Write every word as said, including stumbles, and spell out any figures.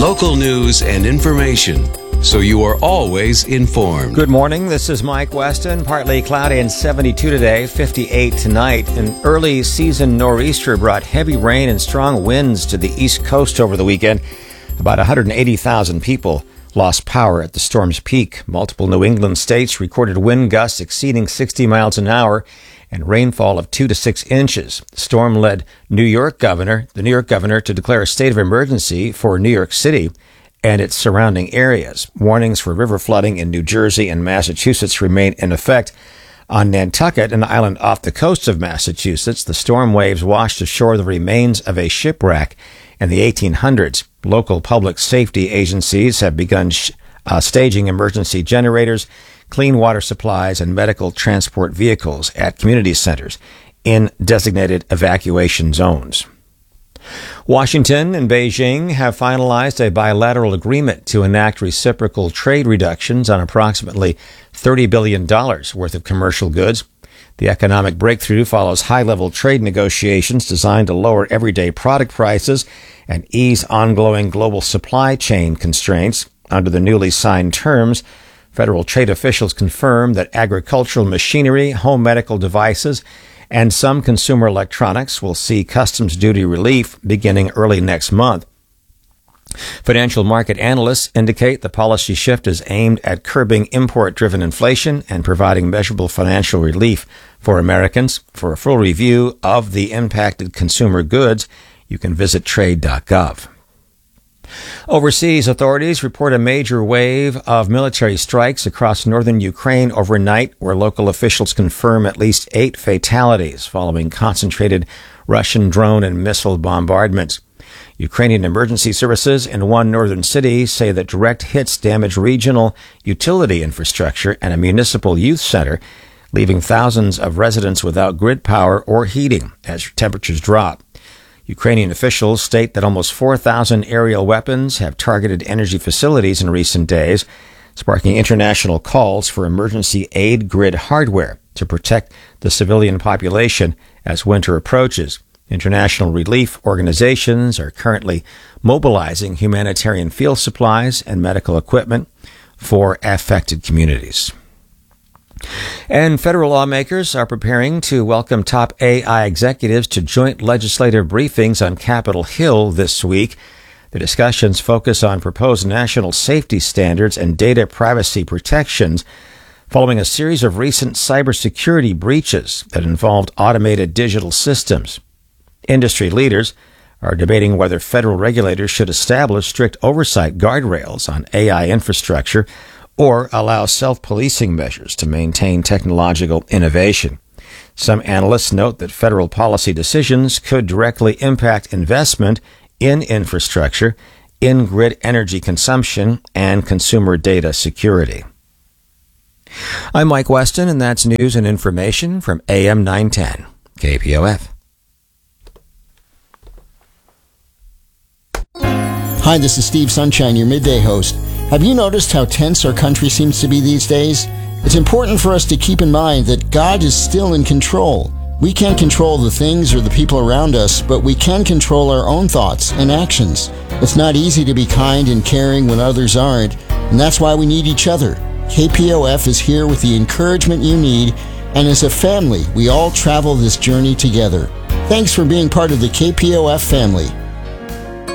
Local news and information, so you are always informed. Good morning. This is Mike Weston. Partly cloudy and seventy-two today, fifty-eight tonight. An early season nor'easter brought heavy rain and strong winds to the East Coast over the weekend. About one hundred eighty thousand people lost power at the storm's peak. Multiple New England states recorded wind gusts exceeding sixty miles an hour and rainfall of two to six inches. The storm led New York governor, the New York governor to declare a state of emergency for New York City and its surrounding areas. Warnings for river flooding in New Jersey and Massachusetts remain in effect. On Nantucket, an island off the coast of Massachusetts, the storm waves washed ashore the remains of a shipwreck in the eighteen hundreds. Local public safety agencies have begun sh- uh, staging emergency generators, clean water supplies, and medical transport vehicles at community centers in designated evacuation zones. Washington and Beijing have finalized a bilateral agreement to enact reciprocal trade reductions on approximately thirty billion dollars worth of commercial goods. The economic breakthrough follows high-level trade negotiations designed to lower everyday product prices and ease ongoing global supply chain constraints. Under the newly signed terms, federal trade officials confirmed that agricultural machinery, home medical devices, and some consumer electronics will see customs duty relief beginning early next month. Financial market analysts indicate the policy shift is aimed at curbing import-driven inflation and providing measurable financial relief for Americans. For a full review of the impacted consumer goods, you can visit trade dot gov. Overseas authorities report a major wave of military strikes across northern Ukraine overnight, where local officials confirm at least eight fatalities following concentrated Russian drone and missile bombardments. Ukrainian emergency services in one northern city say that direct hits damage regional utility infrastructure and a municipal youth center, leaving thousands of residents without grid power or heating as temperatures drop. Ukrainian officials state that almost four thousand aerial weapons have targeted energy facilities in recent days, sparking international calls for emergency aid grid hardware to protect the civilian population as winter approaches. International relief organizations are currently mobilizing humanitarian field supplies and medical equipment for affected communities. And federal lawmakers are preparing to welcome top A I executives to joint legislative briefings on Capitol Hill this week. The discussions focus on proposed national safety standards and data privacy protections following a series of recent cybersecurity breaches that involved automated digital systems. Industry leaders are debating whether federal regulators should establish strict oversight guardrails on A I infrastructure or allow self-policing measures to maintain technological innovation. Some analysts note that federal policy decisions could directly impact investment in infrastructure, in-grid energy consumption, and consumer data security. I'm Mike Weston, and that's news and information from A M nine ten, K P O F. Hi, this is Steve Sunshine, your midday host. Have you noticed how tense our country seems to be these days? It's important for us to keep in mind that God is still in control. We can't control the things or the people around us, but we can control our own thoughts and actions. It's not easy to be kind and caring when others aren't, and that's why we need each other. K P O F is here with the encouragement you need, and as a family, we all travel this journey together. Thanks for being part of the K P O F family.